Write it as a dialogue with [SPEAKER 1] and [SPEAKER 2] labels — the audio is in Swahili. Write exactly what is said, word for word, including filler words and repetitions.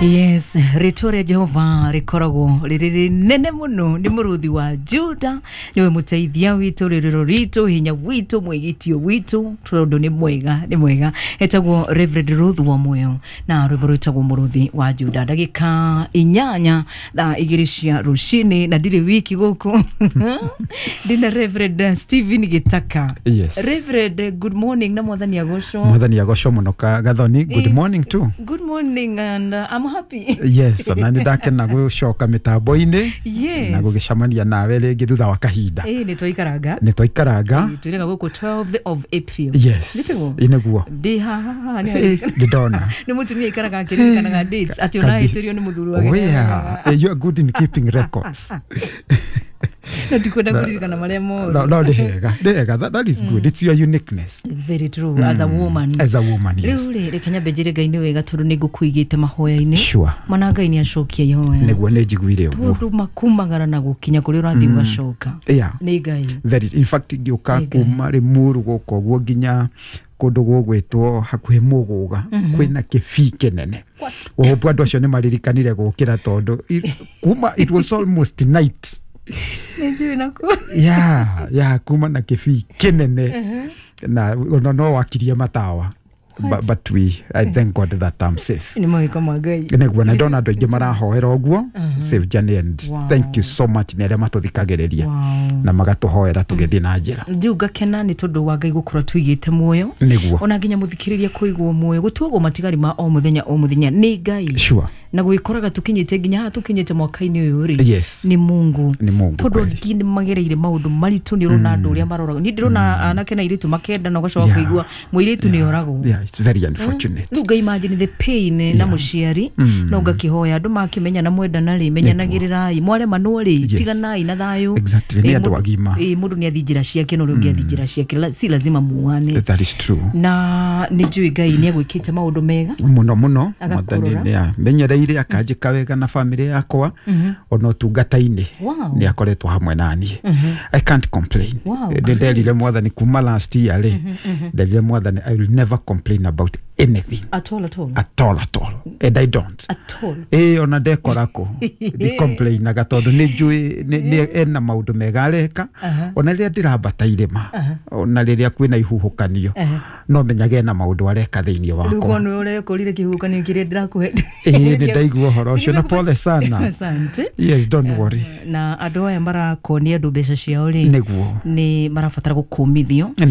[SPEAKER 1] Yes, ritore Jehova rikoragwo riri nene muno ni muruthi wa Juda niwe muteithia witu ririro ritu hinya witu mwigitio witu tondu ni mwega ni mwega etagwo Reverend Ruth wa Moyo na ruborotagwo muruthi wa Juda ndagika inyanya da igirishia rushini na ndiri wiki guku ndina Reverend Stephen Gitaka.
[SPEAKER 2] Yes.
[SPEAKER 1] Reverend, good morning na mwathani agosho
[SPEAKER 2] mwathani agosho muno ka gathoni. Good
[SPEAKER 1] eh,
[SPEAKER 2] morning too.
[SPEAKER 1] Good morning and uh, I'm happy.
[SPEAKER 2] Yes, na ndakena gucoka mitambo-ini.
[SPEAKER 1] Yes.
[SPEAKER 2] Na gugicamania nawe ringi thutha wa kahinda.
[SPEAKER 1] Eh ni twaikaraga.
[SPEAKER 2] Ni twaikaraga.
[SPEAKER 1] Turega guku twelfth of April.
[SPEAKER 2] Yes.
[SPEAKER 1] Nitego.
[SPEAKER 2] Ineguo.
[SPEAKER 1] Ndi ha ha
[SPEAKER 2] ni ndona.
[SPEAKER 1] Ni mutumia ikaraga kirikana ga dates ati unahitirio ni muthuru wake.
[SPEAKER 2] Oh yeah. You are good in keeping records.
[SPEAKER 1] No dikwenda kuririkana maria mo.
[SPEAKER 2] No no dehega. Dehega that, that is good. It's your uniqueness.
[SPEAKER 1] Very true. Mm. As a woman.
[SPEAKER 2] As a woman, yes.
[SPEAKER 1] Rĩu rĩ Kenya benjire Ngai ni wega tondu ni ngukuigite mahoya-ini.
[SPEAKER 2] Sure.
[SPEAKER 1] Mana Ngai ni acokia ihoya.
[SPEAKER 2] Niguo ni njiguire uguo.
[SPEAKER 1] Tondu makumagara na gukinya kuri urathi ugacoka.
[SPEAKER 2] Yeah.
[SPEAKER 1] Ni Ngai.
[SPEAKER 2] Very in fact ngioka kuma ri muru guko guo nginya kundu gugwitwo hakuhe muguga kwina kibii kinene. O bwandu acio ni maririkanire gukira tondu kuma it was almost night.
[SPEAKER 1] Nijui naku.
[SPEAKER 2] Yeah, yeah, kuma na kibii kinene. Na no no wakiria matawa. But, but we, I thank God that I'm safe.
[SPEAKER 1] Ni mawiko magai.
[SPEAKER 2] Niguo na ndona andu aingi marahoera uguo. Safe journey and
[SPEAKER 1] wow.
[SPEAKER 2] Thank you so much ni aria matuthikagiriria.
[SPEAKER 1] Wow.
[SPEAKER 2] Na magatuhoera tugethi na njira.
[SPEAKER 1] Ndiu gakena ni tondu wa Ngai gukura tuigite muoyo.
[SPEAKER 2] Niguo.
[SPEAKER 1] Ona nginya muthikiriria kuigwo muoyo gutuagwo matigari ma o muthenya o muthenya ni Ngai.
[SPEAKER 2] Sure.
[SPEAKER 1] Na gwikoraga tukinyite nginya ha tukinyite mwaka-ini uyu ri.
[SPEAKER 2] Yes.
[SPEAKER 1] Ni Mungu.
[SPEAKER 2] Ni Mungu.
[SPEAKER 1] Tondu ngini magereire maundu maritu ni rona andu uria maroraga. Ni ndirona anake na iritu makenda na ugacoka kuigwa muiritu ni oragwo.
[SPEAKER 2] Yeah, it's very unfortunate.
[SPEAKER 1] Ruga imagine the pain yeah. na muciari mm. no ngakihoya andu makimenya na mwendana ri menyanagirirai mware manori yes. tiganai na thayo.
[SPEAKER 2] Exactly. Ni andu agima.
[SPEAKER 1] Eh mundu ni athijira ciake no ri ungi athijira ciake si lazima muane.
[SPEAKER 2] That is true.
[SPEAKER 1] Na ni njui Ngai ni agwikite maundu mega.
[SPEAKER 2] Muno muno mathani ni amenyereire akajika wega na family yakwa ono tungata-ini ni akoretwo hamwe nani. I can't complain. Ndelire mwathani kuma last year ri ndelire mwathani I will never complain about anything
[SPEAKER 1] at all at all
[SPEAKER 2] at all at all and I don't
[SPEAKER 1] at all.
[SPEAKER 2] Eh ona dekorako di complain na gatondu ni njui ni ena maundu mega areka ona ria ndirambata irima ona riria kwina ihuhukanio no menyage na maundu areka thiini wako.
[SPEAKER 1] Ruko no urekorire kihuhukanio kiria ndirakuhe.
[SPEAKER 2] Eh ni ndaigua horo ucio na pole sana.
[SPEAKER 1] Asante.
[SPEAKER 2] Yes, don't worry.
[SPEAKER 1] Na andu aya marakonia andu mbeca ciao ri
[SPEAKER 2] niguo
[SPEAKER 1] ni marabatara gukumithio.